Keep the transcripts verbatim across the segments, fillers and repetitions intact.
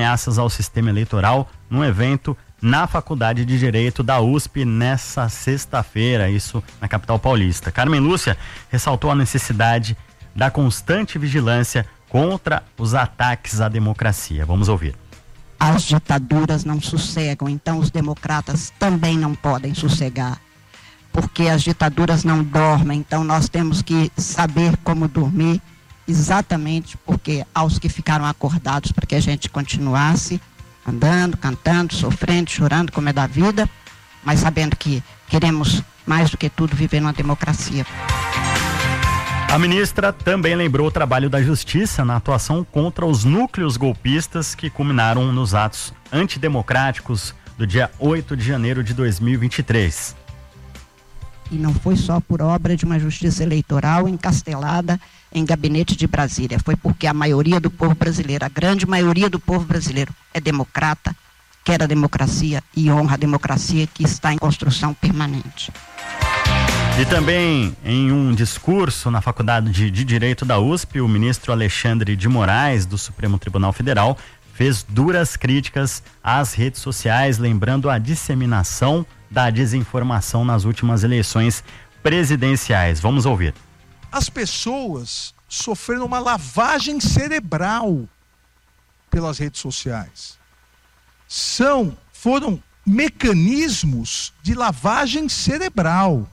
ameaças ao sistema eleitoral num evento na Faculdade de Direito da U S P nessa sexta-feira, isso na capital paulista. Carmen Lúcia ressaltou a necessidade da constante vigilância contra os ataques à democracia. Vamos ouvir. As ditaduras não sossegam, então os democratas também não podem sossegar, porque as ditaduras não dormem, então nós temos que saber como dormir, exatamente porque aos que ficaram acordados para que a gente continuasse andando, cantando, sofrendo, chorando, como é da vida, mas sabendo que queremos mais do que tudo viver numa democracia. A ministra também lembrou o trabalho da justiça na atuação contra os núcleos golpistas que culminaram nos atos antidemocráticos do dia oito de janeiro de dois mil e vinte e três. E não foi só por obra de uma justiça eleitoral encastelada em gabinete de Brasília, foi porque a maioria do povo brasileiro, a grande maioria do povo brasileiro é democrata, quer a democracia e honra a democracia que está em construção permanente. E também em um discurso na Faculdade de, de Direito da U S P, o ministro Alexandre de Moraes, do Supremo Tribunal Federal, fez duras críticas às redes sociais, lembrando a disseminação da desinformação nas últimas eleições presidenciais. Vamos ouvir. As pessoas sofreram uma lavagem cerebral pelas redes sociais. São, foram mecanismos de lavagem cerebral,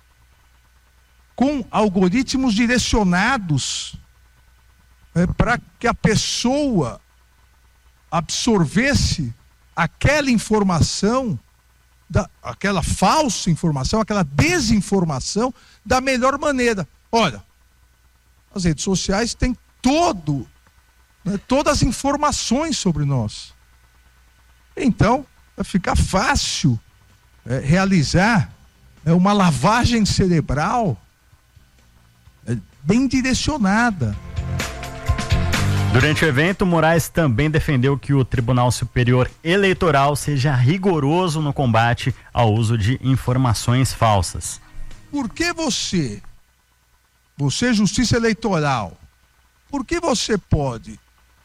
com algoritmos direcionados é, para que a pessoa absorvesse aquela informação, da, aquela falsa informação, aquela desinformação da melhor maneira. Olha, as redes sociais têm todo, né, todas as informações sobre nós. Então, vai ficar fácil é, realizar é, uma lavagem cerebral é, bem direcionada. Durante o evento, Moraes também defendeu que o Tribunal Superior Eleitoral seja rigoroso no combate ao uso de informações falsas. Por que você, você Justiça Eleitoral, por que você pode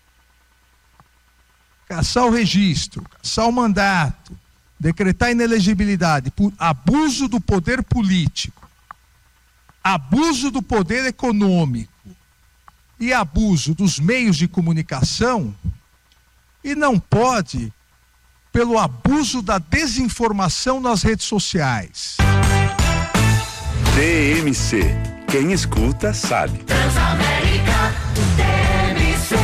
cassar o registro, cassar o mandato, decretar inelegibilidade por abuso do poder político, abuso do poder econômico e abuso dos meios de comunicação, e não pode pelo abuso da desinformação nas redes sociais? D M C, quem escuta sabe. Transamérica, D M C.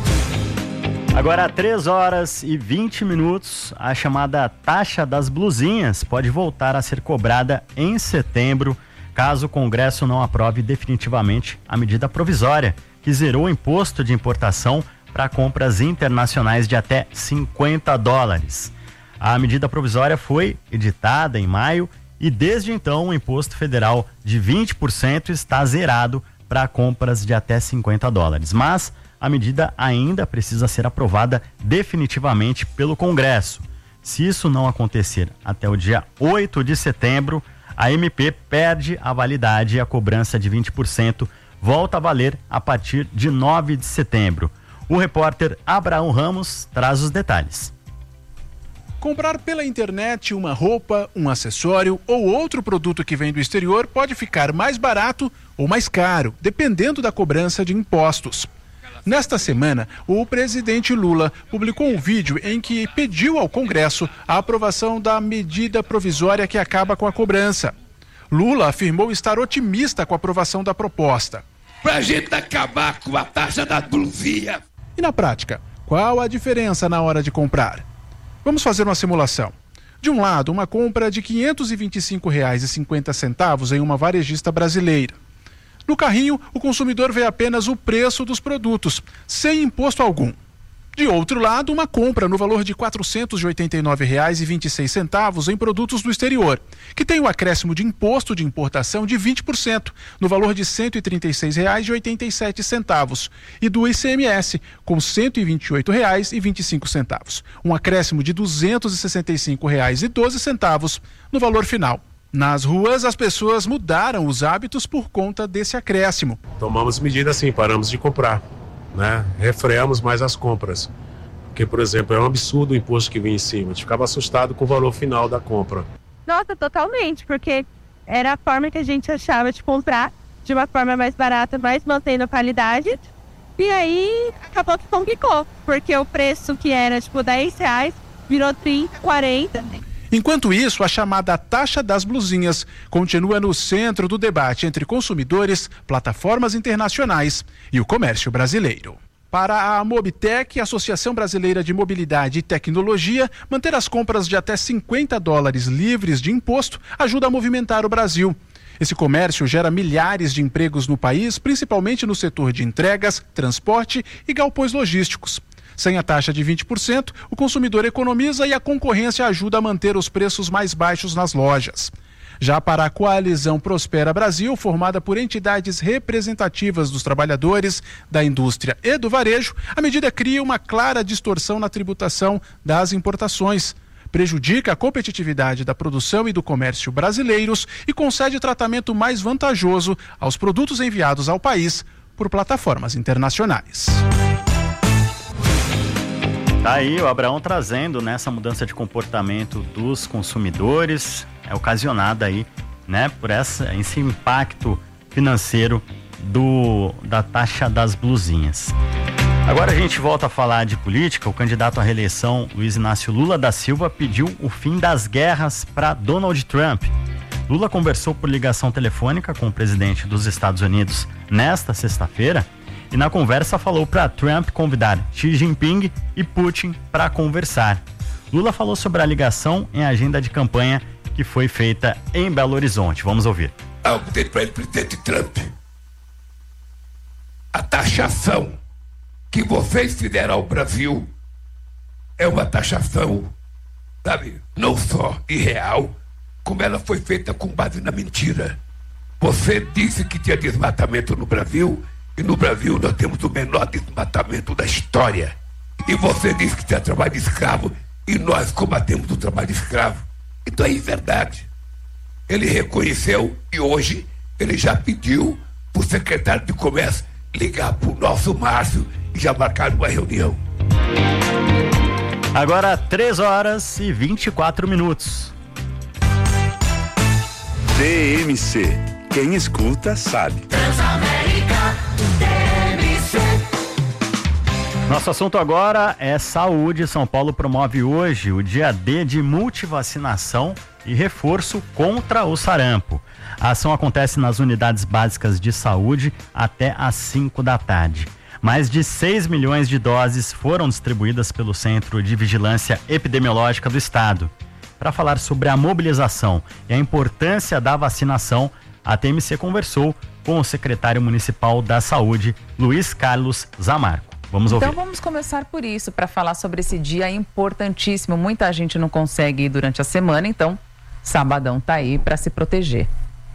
Agora, três horas e vinte minutos, a chamada taxa das blusinhas pode voltar a ser cobrada em setembro, caso o Congresso não aprove definitivamente a medida provisória que zerou o imposto de importação para compras internacionais de até cinquenta dólares. A medida provisória foi editada em maio e desde então o imposto federal de vinte por cento está zerado para compras de até cinquenta dólares. Mas a medida ainda precisa ser aprovada definitivamente pelo Congresso. Se isso não acontecer até o dia oito de setembro, a M P perde a validade e a cobrança de vinte por cento volta a valer a partir de nove de setembro. O repórter Abraão Ramos traz os detalhes. Comprar pela internet uma roupa, um acessório ou outro produto que vem do exterior pode ficar mais barato ou mais caro, dependendo da cobrança de impostos. Nesta semana, o presidente Lula publicou um vídeo em que pediu ao Congresso a aprovação da medida provisória que acaba com a cobrança. Lula afirmou estar otimista com a aprovação da proposta. Pra gente acabar com a taxa da blusinha. E na prática, qual a diferença na hora de comprar? Vamos fazer uma simulação. De um lado, uma compra de quinhentos e vinte e cinco reais e cinquenta centavos em uma varejista brasileira. No carrinho, o consumidor vê apenas o preço dos produtos, sem imposto algum. De outro lado, uma compra no valor de quatrocentos e oitenta e nove reais e vinte e seis centavos em produtos do exterior, que tem o acréscimo de imposto de importação de vinte por cento, no valor de cento e trinta e seis reais e oitenta e sete centavos, e do I C M S, com cento e vinte e oito reais e vinte e cinco centavos, um acréscimo de duzentos e sessenta e cinco reais e doze centavos no valor final. Nas ruas, as pessoas mudaram os hábitos por conta desse acréscimo. Tomamos medidas sim, paramos de comprar, né? Refreamos mais as compras, Porque, por exemplo, é um absurdo o imposto que vinha em cima. A gente ficava assustado com o valor final da compra. Nossa, totalmente, porque era a forma que a gente achava de comprar, de uma forma mais barata, mas mantendo a qualidade. E aí, acabou que complicou, porque o preço que era, tipo, dez reais, virou trinta, quarenta. Enquanto isso, a chamada taxa das blusinhas continua no centro do debate entre consumidores, plataformas internacionais e o comércio brasileiro. Para a Mobitec, Associação Brasileira de Mobilidade e Tecnologia, manter as compras de até cinquenta dólares livres de imposto ajuda a movimentar o Brasil. Esse comércio gera milhares de empregos no país, principalmente no setor de entregas, transporte e galpões logísticos. Sem a taxa de vinte por cento, o consumidor economiza e a concorrência ajuda a manter os preços mais baixos nas lojas. Já para a Coalizão Prospera Brasil, formada por entidades representativas dos trabalhadores, da indústria e do varejo, a medida cria uma clara distorção na tributação das importações, prejudica a competitividade da produção e do comércio brasileiros e concede tratamento mais vantajoso aos produtos enviados ao país por plataformas internacionais. Tá aí o Abraão trazendo nessa mudança de comportamento dos consumidores, é ocasionada aí, né, por essa, esse impacto financeiro do, da taxa das blusinhas. Agora a gente volta a falar de política. O candidato à reeleição, Luiz Inácio Lula da Silva, pediu o fim das guerras para Donald Trump. Lula conversou por ligação telefônica com o presidente dos Estados Unidos nesta sexta-feira e na conversa falou para Trump convidar Xi Jinping e Putin para conversar. Lula falou sobre a ligação em agenda de campanha que foi feita em Belo Horizonte. Vamos ouvir. Ao presidente Trump, a taxação que vocês fizeram ao Brasil é uma taxação, sabe, não só irreal, como ela foi feita com base na mentira. Você disse que tinha desmatamento no Brasil, e no Brasil nós temos o menor desmatamento da história. E você disse que tinha trabalho escravo, e nós combatemos o trabalho escravo. Então é verdade. Ele reconheceu e hoje ele já pediu para o secretário de Comércio ligar para o nosso Márcio e já marcar uma reunião. Agora três horas e vinte e quatro minutos. D M C. Quem escuta sabe. Transamérica, D M C. Nosso assunto agora é saúde. São Paulo promove hoje o dia D de multivacinação e reforço contra o sarampo. A ação acontece nas unidades básicas de saúde até às cinco da tarde. Mais de seis milhões de doses foram distribuídas pelo Centro de Vigilância Epidemiológica do Estado. Para falar sobre a mobilização e a importância da vacinação, a T M C conversou com o secretário municipal da Saúde, Luiz Carlos Zamarco. Vamos ouvir. Então vamos começar por isso, para falar sobre esse dia importantíssimo. Muita gente não consegue ir durante a semana, então sabadão tá aí para se proteger.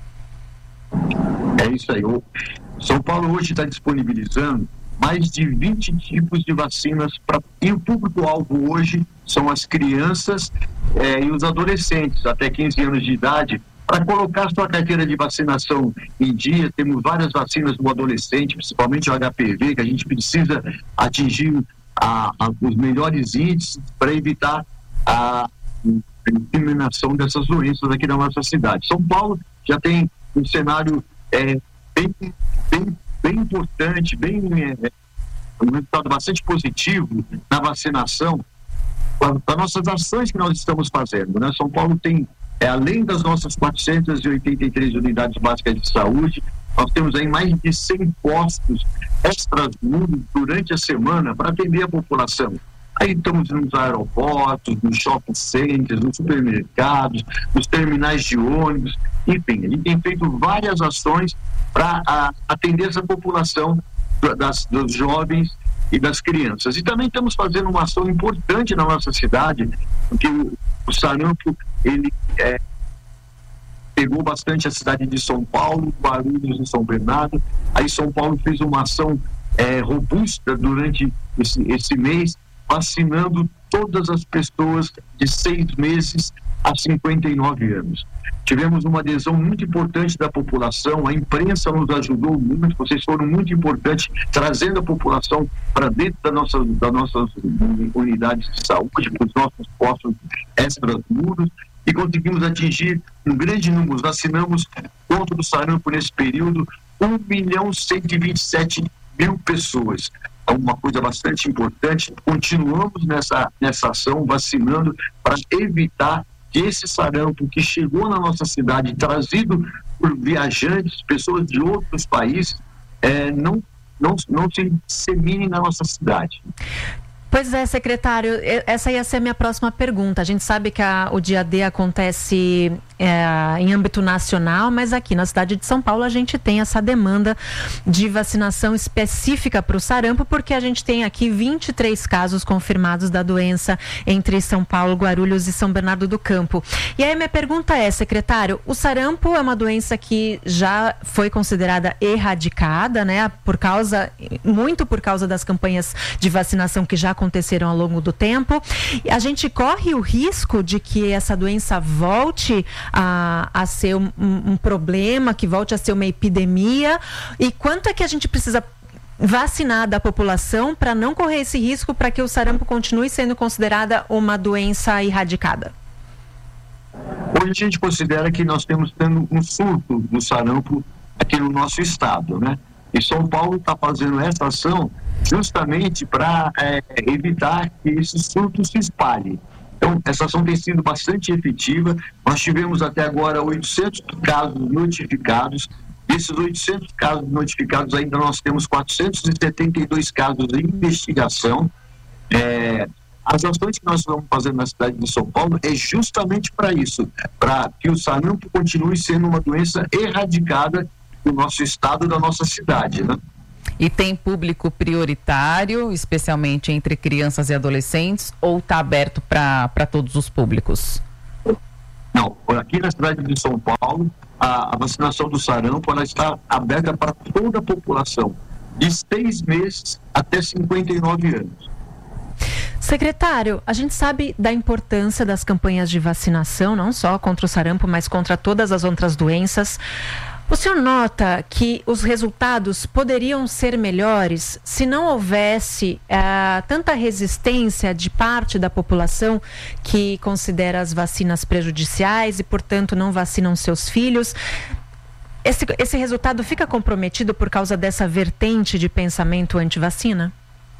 É isso aí. O São Paulo hoje está disponibilizando mais de vinte tipos de vacinas pra... e o público-alvo hoje são as crianças é, e os adolescentes até quinze anos de idade. Para colocar sua carteira de vacinação em dia, temos várias vacinas no adolescente, principalmente o H P V, que a gente precisa atingir a, a, os melhores índices para evitar a disseminação dessas doenças aqui na nossa cidade. São Paulo já tem um cenário é, bem, bem, bem importante, bem, é, um resultado bastante positivo na vacinação das nossas ações que nós estamos fazendo, né? São Paulo tem, é, além das nossas quatrocentas e oitenta e três unidades básicas de saúde, nós temos aí mais de cem postos extras durante a semana para atender a população. Aí estamos nos aeroportos, nos shopping centers, nos supermercados, nos terminais de ônibus, enfim, a gente tem feito várias ações para atender essa população das, dos jovens e das crianças. E também estamos fazendo uma ação importante na nossa cidade, porque o, o sarampo, ele é, pegou bastante a cidade de São Paulo, Guarulhos e São Bernardo. Aí São Paulo fez uma ação é, robusta durante esse, esse mês, vacinando todas as pessoas de seis meses a cinquenta e nove anos. Tivemos uma adesão muito importante da população, a imprensa nos ajudou muito, vocês foram muito importantes, trazendo a população para dentro da nossa, das nossas unidades de saúde, para os nossos postos extramuros, e conseguimos atingir um grande número. Vacinamos contra o sarampo nesse período um milhão cento e vinte e sete mil pessoas. É uma coisa bastante importante. Continuamos nessa, nessa ação, vacinando para evitar que esse sarampo que chegou na nossa cidade, trazido por viajantes, pessoas de outros países, é, não, não, não se dissemine na nossa cidade. Pois é, secretário, essa ia ser a minha próxima pergunta. A gente sabe que a, o dia D acontece é, em âmbito nacional, mas aqui na cidade de São Paulo a gente tem essa demanda de vacinação específica para o sarampo, porque a gente tem aqui vinte e três casos confirmados da doença entre São Paulo, Guarulhos e São Bernardo do Campo. E aí minha pergunta é, secretário, o sarampo é uma doença que já foi considerada erradicada, né, por causa, muito por causa das campanhas de vacinação que já aconteceram ao longo do tempo. A gente corre o risco de que essa doença volte a, a ser um, um problema, que volte a ser uma epidemia. E quanto é que a gente precisa vacinar da população para não correr esse risco, para que o sarampo continue sendo considerada uma doença erradicada? Hoje a gente considera que nós temos tendo um surto do sarampo aqui no nosso estado, né? E São Paulo está fazendo essa ação justamente para é, evitar que esse surto se espalhe. Então, essa ação tem sido bastante efetiva. Nós tivemos até agora oitocentos casos notificados. Desses oitocentos casos notificados, ainda nós temos quatrocentos e setenta e dois casos de investigação. É, as ações que nós estamos fazendo na cidade de São Paulo é justamente para isso, para que o sarampo continue sendo uma doença erradicada do nosso estado, da nossa cidade, né? E tem público prioritário, especialmente entre crianças e adolescentes, ou está aberto para todos os públicos? Não, aqui na cidade de São Paulo, a, a vacinação do sarampo ela está aberta para toda a população, de seis meses até cinquenta e nove anos. Secretário, a gente sabe da importância das campanhas de vacinação, não só contra o sarampo, mas contra todas as outras doenças. O senhor nota que os resultados poderiam ser melhores se não houvesse uh, tanta resistência de parte da população que considera as vacinas prejudiciais e, portanto, não vacinam seus filhos? Esse, esse resultado fica comprometido por causa dessa vertente de pensamento anti-vacina?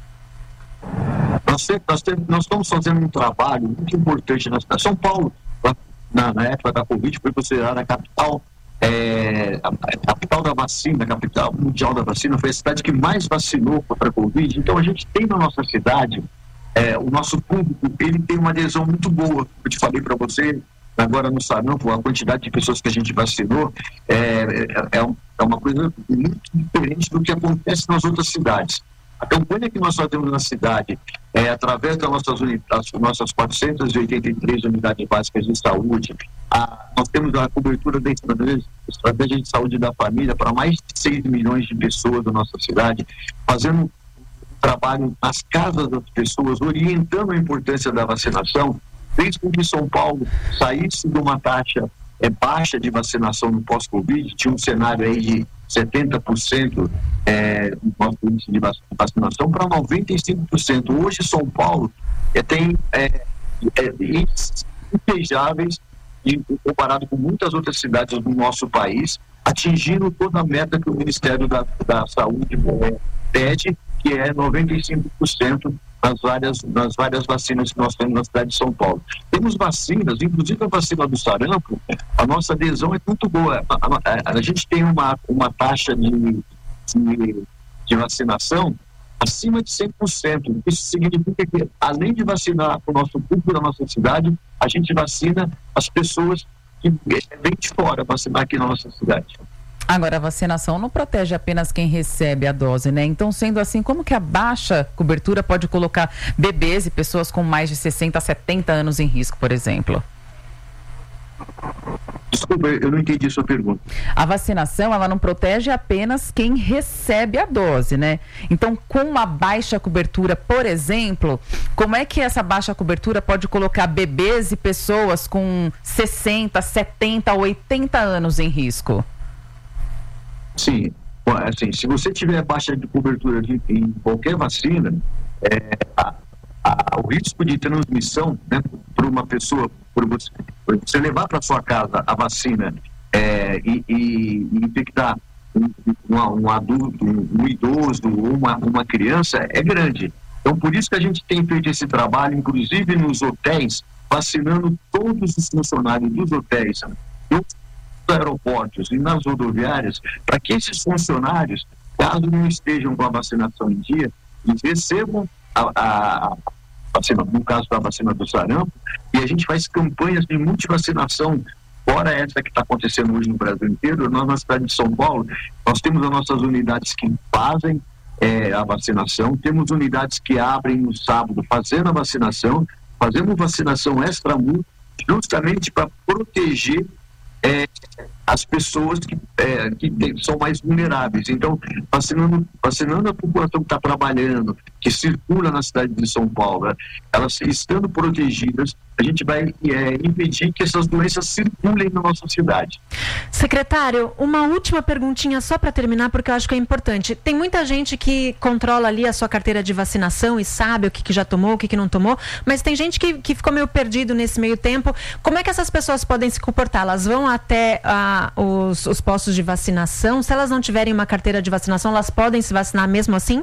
Nós, nós, nós estamos fazendo um trabalho muito importante na cidade. São Paulo, na, na época da Covid, foi considerada a capital É, a, a capital da vacina, a capital mundial da vacina, foi a cidade que mais vacinou contra a Covid. Então a gente tem na nossa cidade, é, o nosso público, ele tem uma adesão muito boa. Eu te falei para você, agora no sarampo, a quantidade de pessoas que a gente vacinou é, é, é uma coisa muito diferente do que acontece nas outras cidades. A campanha que nós fazemos na cidade, é, através das nossas, das nossas quatrocentas e oitenta e três unidades básicas de saúde, a, nós temos a cobertura da estratégia, estratégia de saúde da família para mais de seis milhões de pessoas da nossa cidade, fazendo um trabalho nas casas das pessoas, orientando a importância da vacinação, fez com que São Paulo saísse de uma taxa é, baixa de vacinação no pós-Covid, tinha um cenário aí de setenta por cento é, do nosso índice de vacinação para noventa e cinco por cento. Hoje, São Paulo é, tem é, é, índices invejáveis comparado com muitas outras cidades do nosso país, atingindo toda a meta que o Ministério da, da Saúde é, pede, que é noventa e cinco por cento nas várias, nas várias vacinas que nós temos na cidade de São Paulo. Temos vacinas, inclusive a vacina do sarampo, a nossa adesão é muito boa. A, a, a gente tem uma, uma taxa de, de, de vacinação acima de cem por cento. Isso significa que, além de vacinar o nosso público da nossa cidade, a gente vacina as pessoas que vêm de fora vacinar aqui na nossa cidade. Agora, a vacinação não protege apenas quem recebe a dose, né? Então, sendo assim, como que a baixa cobertura pode colocar bebês e pessoas com mais de sessenta, setenta anos em risco, por exemplo? Desculpa, eu não entendi a sua pergunta. A vacinação, ela não protege apenas quem recebe a dose, né? Então, com uma baixa cobertura, por exemplo, como é que essa baixa cobertura pode colocar bebês e pessoas com sessenta, setenta, oitenta anos em risco? Sim, assim, se você tiver baixa de cobertura de, em qualquer vacina, é, a, a, o risco de transmissão, né, para uma pessoa, por você, por você levar para sua casa a vacina é, e, e, e infectar um, um, um adulto, um, um idoso ou uma, uma criança, é grande. Então, por isso que a gente tem feito esse trabalho, inclusive nos hotéis, vacinando todos os funcionários dos hotéis, dos aeroportos e nas rodoviárias, para que esses funcionários, caso não estejam com a vacinação em dia, eles recebam a, a, a vacina, no caso da vacina do sarampo, e a gente faz campanhas de multivacinação, fora essa que está acontecendo hoje no Brasil inteiro. Nós, na cidade de São Paulo, nós temos as nossas unidades que fazem é, a vacinação, temos unidades que abrem no sábado fazendo a vacinação, fazemos vacinação extramuros, justamente para proteger É, as pessoas que, é, que tem, são mais vulneráveis. Então, vacinando, vacinando a população que está trabalhando, que circula na cidade de São Paulo, né? Elas estando protegidas, a gente vai é, impedir que essas doenças circulem na nossa cidade. Secretário, uma última perguntinha só para terminar, porque eu acho que é importante. Tem muita gente que controla ali a sua carteira de vacinação e sabe o que, que já tomou, o que, que não tomou, mas tem gente que, que ficou meio perdido nesse meio tempo. Como é que essas pessoas podem se comportar? Elas vão até ah, os, os postos de vacinação? Se elas não tiverem uma carteira de vacinação, elas podem se vacinar mesmo assim?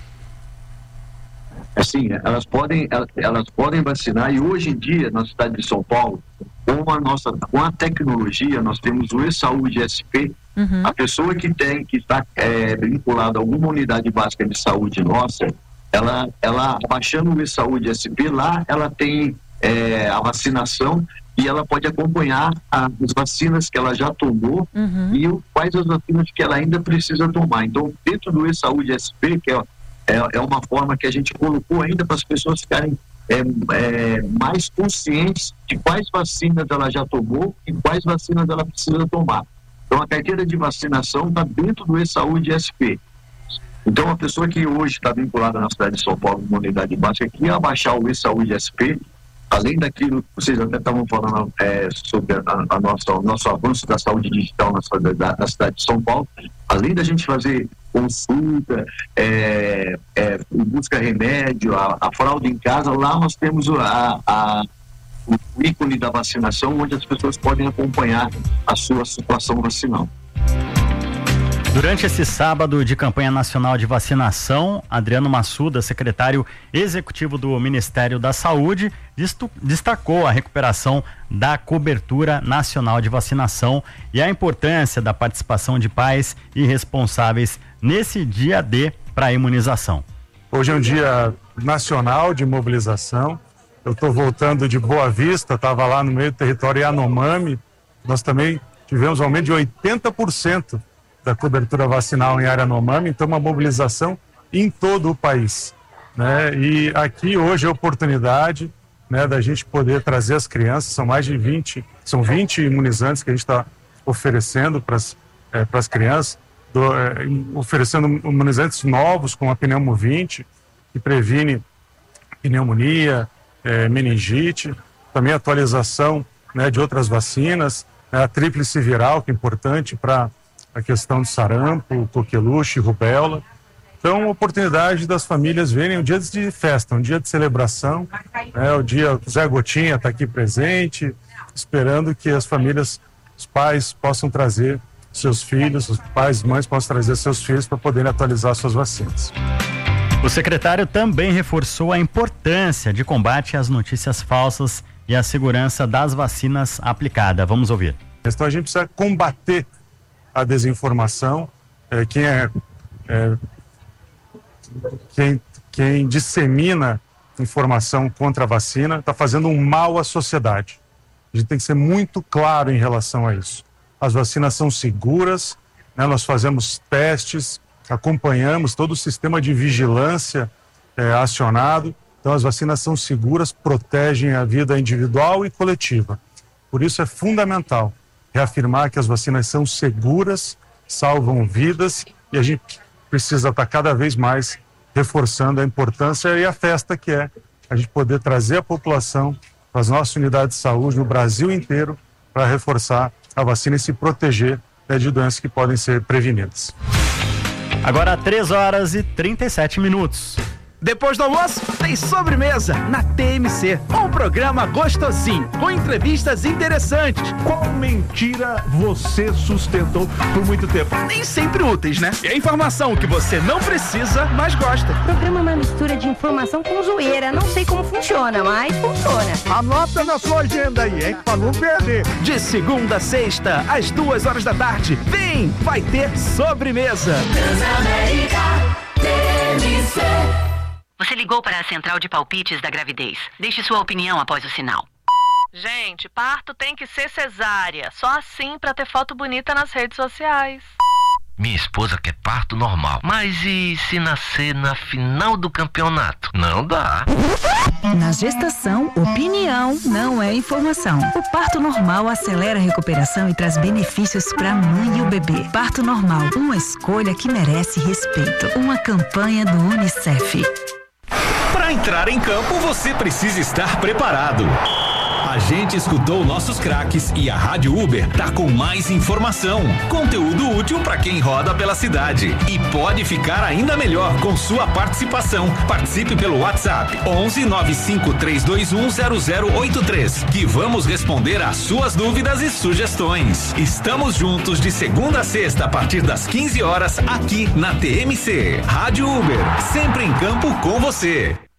Assim, elas podem, elas podem vacinar, e hoje em dia, na cidade de São Paulo, com a nossa, com a tecnologia, nós temos o E-Saúde S P. Uhum. A pessoa que tem, que está é, vinculada a alguma unidade básica de saúde nossa, ela, ela baixando o E-Saúde S P, lá ela tem é, a vacinação, e ela pode acompanhar as vacinas que ela já tomou, uhum, e quais as vacinas que ela ainda precisa tomar. Então, dentro do E-Saúde S P, que é É, é uma forma que a gente colocou ainda para as pessoas ficarem é, é, mais conscientes de quais vacinas ela já tomou e quais vacinas ela precisa tomar. Então, a carteira de vacinação está dentro do E-Saúde S P. Então, a pessoa que hoje está vinculada na cidade de São Paulo, numa unidade básica, que ia baixar o E-Saúde S P, além daquilo que vocês até estavam falando é, sobre a, a nossa, o nosso avanço da saúde digital na, da, na cidade de São Paulo, além da gente fazer consulta, é, é, busca remédio, a, a fralda em casa, lá nós temos a, a, o ícone da vacinação, onde as pessoas podem acompanhar a sua situação vacinal. Durante esse sábado de campanha nacional de vacinação, Adriano Massuda, secretário executivo do Ministério da Saúde, destacou a recuperação da cobertura nacional de vacinação e a importância da participação de pais e responsáveis nesse dia D para a imunização. Hoje é um dia nacional de mobilização. Eu estou voltando de Boa Vista, estava lá no meio do território Yanomami. Nós também tivemos um aumento de oitenta por cento da cobertura vacinal em área Yanomami, então uma mobilização em todo o país, né? E aqui hoje é a oportunidade, né, da gente poder trazer as crianças, são mais de vinte, são vinte imunizantes que a gente está oferecendo para as é, para as crianças, do, é, oferecendo imunizantes novos com a pneumovinte, que previne pneumonia, é, meningite, também atualização, né, de outras vacinas, né, a tríplice viral, que é importante para a questão do sarampo, coqueluche, rubéola. Então, a oportunidade das famílias verem um dia de festa, um dia de celebração, né, o dia o Zé Gotinha está aqui presente, esperando que as famílias, os pais possam trazer seus filhos, os pais e mães possam trazer seus filhos para poderem atualizar suas vacinas. O secretário também reforçou a importância de combate às notícias falsas e a segurança das vacinas aplicadas. Vamos ouvir. Então, a gente precisa combater a desinformação, é, quem, é, é, quem, quem dissemina informação contra a vacina está fazendo um mal à sociedade. A gente tem que ser muito claro em relação a isso. As vacinas são seguras, né, nós fazemos testes, acompanhamos todo o sistema de vigilância é, acionado, então as vacinas são seguras, protegem a vida individual e coletiva. Por isso é fundamental reafirmar que as vacinas são seguras, salvam vidas e a gente precisa estar cada vez mais reforçando a importância e a festa que é a gente poder trazer a população para as nossas unidades de saúde no Brasil inteiro para reforçar a vacina e se proteger, né, de doenças que podem ser prevenidas. Agora três horas e trinta e sete minutos. Depois do almoço, tem sobremesa na T M C. Um programa gostosinho, com entrevistas interessantes. Qual mentira você sustentou por muito tempo? Nem sempre úteis, né? E a informação que você não precisa, mas gosta. O programa é uma mistura de informação com zoeira. Não sei como funciona, mas funciona. Anota na sua agenda aí, hein? Pra não perder. De segunda a sexta, às duas horas da tarde. Vem, vai ter sobremesa. Transamérica T M C. Você ligou para a central de palpites da gravidez. Deixe sua opinião após o sinal. Gente, parto tem que ser cesárea. Só assim para ter foto bonita nas redes sociais. Minha esposa quer parto normal. Mas e se nascer na final do campeonato? Não dá. Na gestação, opinião não é informação. O parto normal acelera a recuperação e traz benefícios para a mãe e o bebê. Parto normal, uma escolha que merece respeito. Uma campanha do Unicef. Para entrar em campo, você precisa estar preparado. A gente escutou nossos craques e a Rádio Uber tá com mais informação, conteúdo útil para quem roda pela cidade e pode ficar ainda melhor com sua participação. Participe pelo WhatsApp onze nove cinco três dois um zero zero oito três, que vamos responder às suas dúvidas e sugestões. Estamos juntos de segunda a sexta a partir das quinze horas aqui na T M C. Rádio Uber, sempre em campo com você.